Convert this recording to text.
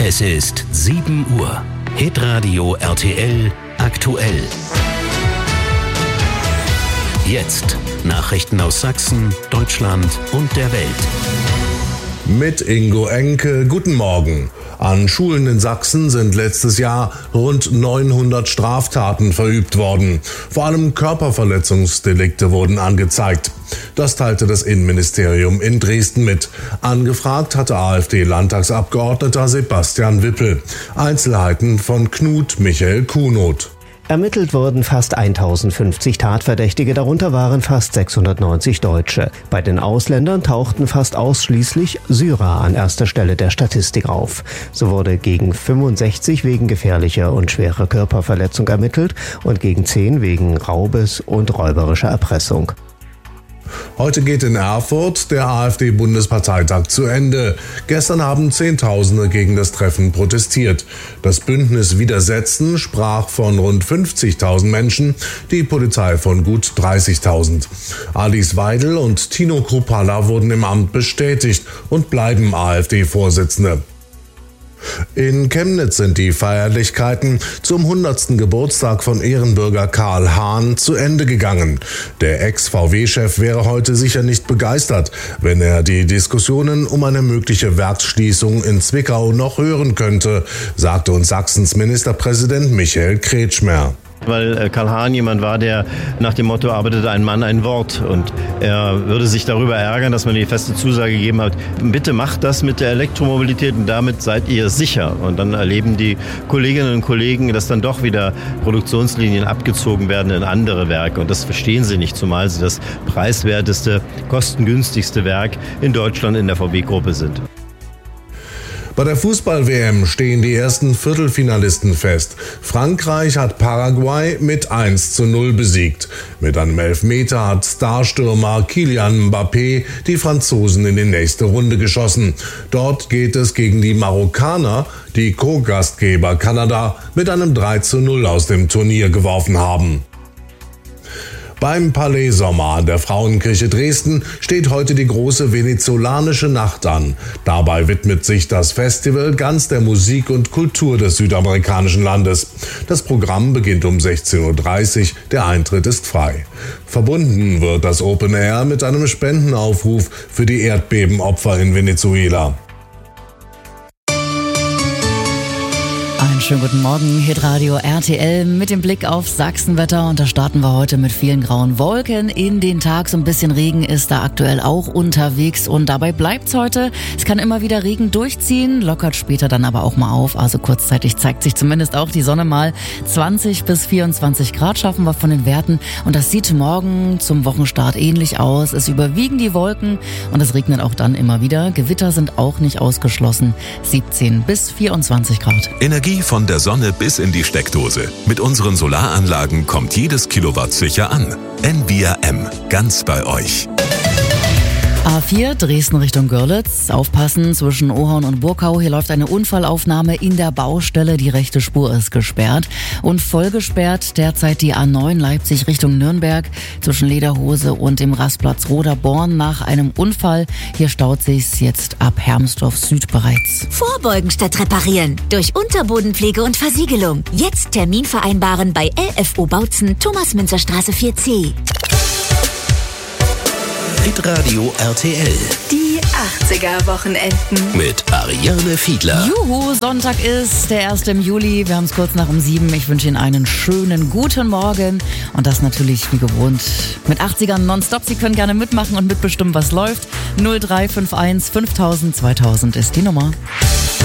Es ist 7 Uhr. Hitradio RTL aktuell. Jetzt Nachrichten aus Sachsen, Deutschland und der Welt. Mit Ingo Enke, guten Morgen. An Schulen in Sachsen sind letztes Jahr rund 900 Straftaten verübt worden. Vor allem Körperverletzungsdelikte wurden angezeigt. Das teilte das Innenministerium in Dresden mit. Angefragt hatte AfD-Landtagsabgeordneter Sebastian Wippel. Einzelheiten von Knut Michael Kunoth. Ermittelt wurden fast 1050 Tatverdächtige, darunter waren fast 690 Deutsche. Bei den Ausländern tauchten fast ausschließlich Syrer an erster Stelle der Statistik auf. So wurde gegen 65 wegen gefährlicher und schwerer Körperverletzung ermittelt und gegen 10 wegen Raubes und räuberischer Erpressung. Heute geht in Erfurt der AfD-Bundesparteitag zu Ende. Gestern haben Zehntausende gegen das Treffen protestiert. Das Bündnis Widersetzen sprach von rund 50.000 Menschen, die Polizei von gut 30.000. Alice Weidel und Tino Kruppalla wurden im Amt bestätigt und bleiben AfD-Vorsitzende. In Chemnitz sind die Feierlichkeiten zum 100. Geburtstag von Ehrenbürger Karl Hahn zu Ende gegangen. Der Ex-VW-Chef wäre heute sicher nicht begeistert, wenn er die Diskussionen um eine mögliche Werksschließung in Zwickau noch hören könnte, sagte uns Sachsens Ministerpräsident Michael Kretschmer. Weil Karl Hahn jemand war, der nach dem Motto arbeitete ein Mann ein Wort. Und er würde sich darüber ärgern, dass man die feste Zusage gegeben hat, bitte macht das mit der Elektromobilität und damit seid ihr sicher. Und dann erleben die Kolleginnen und Kollegen, dass dann doch wieder Produktionslinien abgezogen werden in andere Werke. Und das verstehen sie nicht, zumal sie das preiswerteste, kostengünstigste Werk in Deutschland in der VW-Gruppe sind. Bei der Fußball-WM stehen die ersten Viertelfinalisten fest. Frankreich hat Paraguay mit 1:0 besiegt. Mit einem Elfmeter hat Starstürmer Kylian Mbappé die Franzosen in die nächste Runde geschossen. Dort geht es gegen die Marokkaner, die Co-Gastgeber Kanada mit einem 3:0 aus dem Turnier geworfen haben. Beim Palais Sommer an der Frauenkirche Dresden steht heute die große venezolanische Nacht an. Dabei widmet sich das Festival ganz der Musik und Kultur des südamerikanischen Landes. Das Programm beginnt um 16:30 Uhr, der Eintritt ist frei. Verbunden wird das Open Air mit einem Spendenaufruf für die Erdbebenopfer in Venezuela. Einen schönen guten Morgen, Hitradio RTL mit dem Blick auf Sachsenwetter und da starten wir heute mit vielen grauen Wolken in den Tag. So ein bisschen Regen ist da aktuell auch unterwegs und dabei bleibt's heute. Es kann immer wieder Regen durchziehen, lockert später dann aber auch mal auf. Also kurzzeitig zeigt sich zumindest auch die Sonne mal. 20 bis 24 Grad schaffen wir von den Werten und das sieht morgen zum Wochenstart ähnlich aus. Es überwiegen die Wolken und es regnet auch dann immer wieder. Gewitter sind auch nicht ausgeschlossen. 17 bis 24 Grad. Energie von der Sonne bis in die Steckdose. Mit unseren Solaranlagen kommt jedes Kilowatt sicher an. NVRM, ganz bei euch. A4 Dresden Richtung Görlitz. Aufpassen zwischen Ohorn und Burkau. Hier läuft eine Unfallaufnahme in der Baustelle. Die rechte Spur ist gesperrt. Und voll gesperrt derzeit die A9 Leipzig Richtung Nürnberg. Zwischen Lederhose und dem Rastplatz Roderborn nach einem Unfall. Hier staut sich's jetzt ab Hermsdorf Süd bereits. Vorbeugen statt reparieren. Durch Unterbodenpflege und Versiegelung. Jetzt Termin vereinbaren bei LFO Bautzen, Thomas-Münzer-Straße 4C. Hitradio RTL. Die 80er-Wochenenden. Mit Ariane Fiedler. Juhu, Sonntag ist der 1. im Juli. Wir haben es kurz nach um 7. Ich wünsche Ihnen einen schönen guten Morgen. Und das natürlich wie gewohnt mit 80ern nonstop. Sie können gerne mitmachen und mitbestimmen, was läuft. 0351 5000 2000 ist die Nummer.